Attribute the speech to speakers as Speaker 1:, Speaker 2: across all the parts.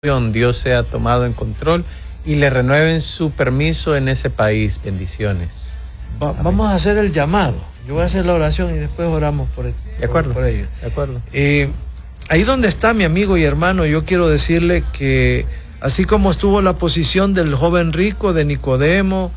Speaker 1: Dios sea tomado en control y le renueven su permiso en ese país. Bendiciones.
Speaker 2: Vamos a hacer el llamado. Yo voy a hacer la oración y después oramos por ellos.
Speaker 1: De acuerdo.
Speaker 2: De acuerdo. Ahí donde está mi amigo y hermano, yo quiero decirle que así como estuvo la posición del joven rico, de Nicodemo,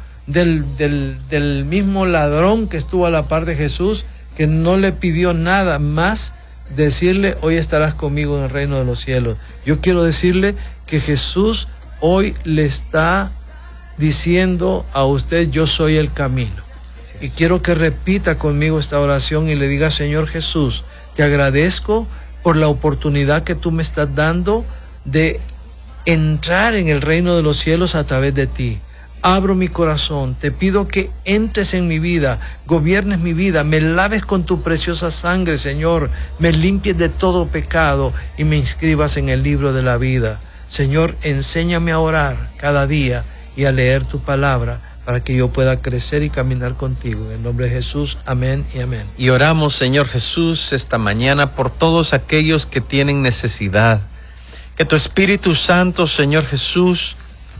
Speaker 2: del mismo ladrón que estuvo a la par de Jesús, que no le pidió nada más, decirle: hoy estarás conmigo en el reino de los cielos. Yo quiero decirle que Jesús hoy le está diciendo a usted: yo soy el camino. Y quiero que repita conmigo esta oración y le diga: Señor Jesús, te agradezco por la oportunidad que tú me estás dando de entrar en el reino de los cielos a través de ti. Abro mi corazón, te pido que entres en mi vida, gobiernes mi vida, me laves con tu preciosa sangre, Señor, me limpies de todo pecado y me inscribas en el libro de la vida. Señor, enséñame a orar cada día y a leer tu palabra para que yo pueda crecer y caminar contigo. En el nombre de Jesús, amén y amén.
Speaker 1: Y oramos, Señor Jesús, esta mañana por todos aquellos que tienen necesidad. Que tu Espíritu Santo, Señor Jesús,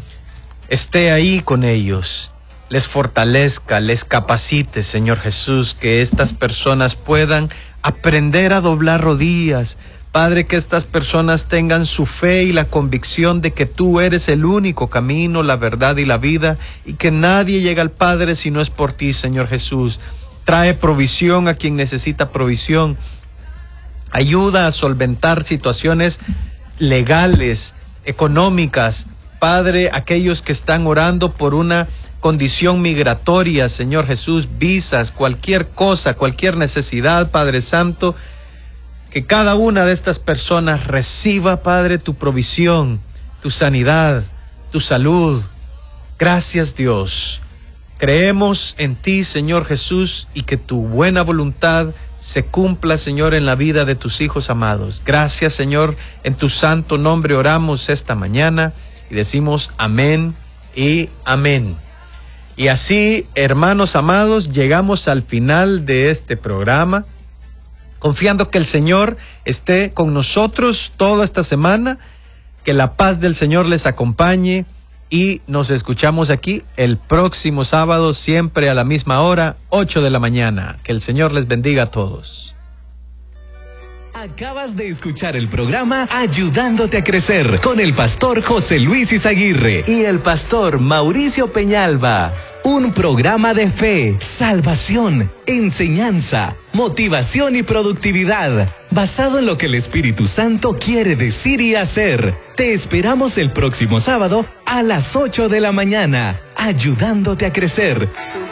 Speaker 1: esté ahí con ellos, les fortalezca, les capacite, Señor Jesús, que estas personas puedan aprender a doblar rodillas. Padre, que estas personas tengan su fe y la convicción de que tú eres el único camino, la verdad y la vida, y que nadie llega al Padre si no es por ti, Señor Jesús. Trae provisión a quien necesita provisión. Ayuda a solventar situaciones legales, económicas. Padre, aquellos que están orando por una condición migratoria, Señor Jesús, visas, cualquier cosa, cualquier necesidad, Padre Santo, que cada una de estas personas reciba, Padre, tu provisión, tu sanidad, tu salud. Gracias, Dios. Creemos en ti, Señor Jesús, y que tu buena voluntad se cumpla, Señor, en la vida de tus hijos amados. Gracias, Señor, en tu santo nombre oramos esta mañana. Y decimos amén y amén. Y así, hermanos amados, llegamos al final de este programa, confiando que el Señor esté con nosotros toda esta semana, que la paz del Señor les acompañe y nos escuchamos aquí el próximo sábado, siempre a la misma hora, 8 de la mañana. Que el Señor les bendiga a todos.
Speaker 3: Acabas de escuchar el programa Ayudándote a Crecer con el pastor José Luis Izaguirre y el pastor Mauricio Peñalba. Un programa de fe, salvación, enseñanza, motivación y productividad, basado en lo que el Espíritu Santo quiere decir y hacer. Te esperamos el próximo sábado a las 8 de la mañana, ayudándote a crecer.